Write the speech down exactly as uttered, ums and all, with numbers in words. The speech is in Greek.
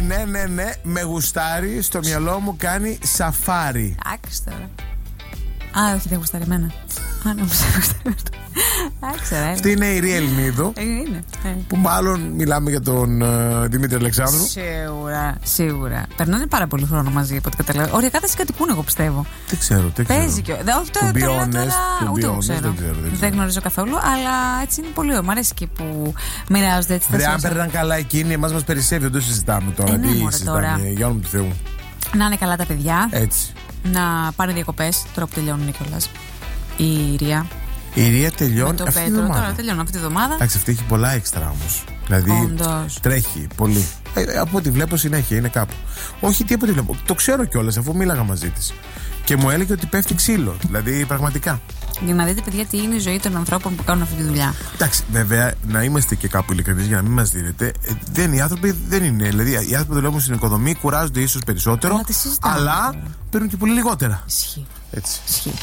ναι, ναι, ναι, με γουστάρει, στο μυαλό μου κάνει σαφάρι. Άκουσε τώρα. Α, όχι, δεν γουστάρει εμένα. Α, ναι, μου γουστάρει. Άξερα. Αυτή είναι η Ρία Ελληνίδου. Είναι. Που μάλλον μιλάμε για τον uh, Δημήτρη Αλεξάνδρου. Σίγουρα, σίγουρα. Περνάνε πάρα πολύ χρόνο μαζί από ό,τι καταλαβαίνω. Οριακά δεν συγκατοικούν, εγώ πιστεύω. Δεν ξέρω, δεν ξέρω. Παίζει και. Όχι, το λέω τώρα. Ούτε εγώ ξέρω. Δεν γνωρίζω καθόλου, αλλά έτσι είναι πολύ ωραίο. Μ' αρέσει και που μοιράζονται έτσι τα πράγματα. social. Αν περνάνε καλά εκείνοι, εμάς μας περισσεύει, δεν το συζητάμε τώρα. Τι συζητάμε, για όνομα του Θεού. Να είναι καλά τα παιδιά. Έτσι. Να πάνε διακοπές τώρα που τελειώνουν κιόλας. Η Ρία. Η Ρία τελειώνει το αυτή τη Πέτρο, εβδομάδα. τώρα τελειώνω αυτή τη εβδομάδα. Εντάξει, αυτή έχει πολλά έξτρα όμως. Δηλαδή Όντως. τρέχει πολύ. Ε, από ό,τι βλέπω συνέχεια είναι κάπου. Όχι τι από ό,τι βλέπω. Το ξέρω κιόλας αφού μίλαγα μαζί της. Και μου έλεγε ότι πέφτει ξύλο. Δηλαδή πραγματικά. Για να δείτε, παιδιά, τι είναι η ζωή των ανθρώπων που κάνουν αυτή τη δουλειά. Εντάξει, βέβαια, να είμαστε και κάπου ειλικρινείς για να μην μας δίνετε. Δεν, οι άνθρωποι δεν είναι. Δηλαδή, οι άνθρωποι που δουλεύουν στην οικοδομή κουράζονται ίσως περισσότερο. Αλλά, αλλά παίρνουν και πολύ λιγότερα. Ισχύει. Έτσι. Ισχύει.